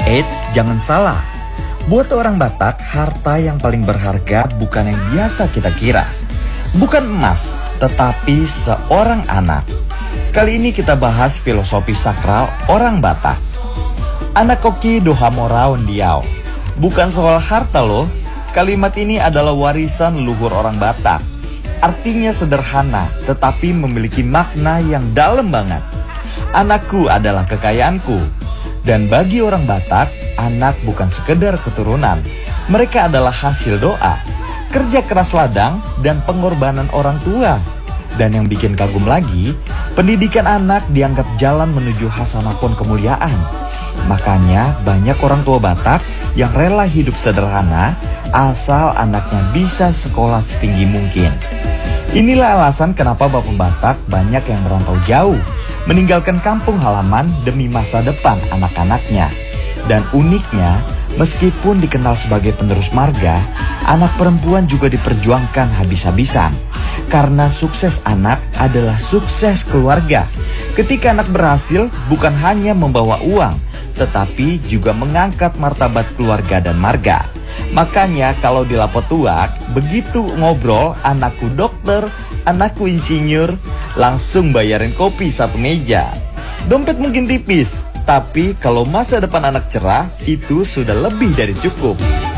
Eits, jangan salah. Buat orang Batak, harta yang paling berharga bukan yang biasa kita kira. Bukan emas, tetapi seorang anak. Kali ini kita bahas filosofi sakral orang Batak. Anak koki doha moraun diau. Bukan soal harta loh. Kalimat ini adalah warisan leluhur orang Batak. Artinya sederhana, tetapi memiliki makna yang dalam banget. Anakku adalah kekayaanku. Dan bagi orang Batak, anak bukan sekedar keturunan. Mereka adalah hasil doa, kerja keras ladang, dan pengorbanan orang tua. Dan yang bikin kagum lagi, pendidikan anak dianggap jalan menuju hasanah kemuliaan. Makanya banyak orang tua Batak yang rela hidup sederhana asal anaknya bisa sekolah setinggi mungkin. Inilah alasan kenapa bapak Batak banyak yang merantau jauh, meninggalkan kampung halaman demi masa depan anak-anaknya. Dan uniknya, meskipun dikenal sebagai penerus marga, anak perempuan juga diperjuangkan habis-habisan. Karena sukses anak adalah sukses keluarga. Ketika anak berhasil, bukan hanya membawa uang, tetapi juga mengangkat martabat keluarga dan marga. Makanya kalau di Lapotuak, begitu ngobrol, anakku dokter, anakku insinyur, langsung bayarin kopi satu meja. Dompet mungkin tipis, tapi kalau masa depan anak cerah, itu sudah lebih dari cukup.